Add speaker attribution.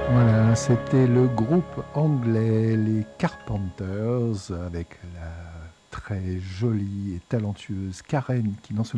Speaker 1: Voilà, c'était le groupe anglais, les Carpenters, avec la très jolie et talentueuse Karen, qui non seulement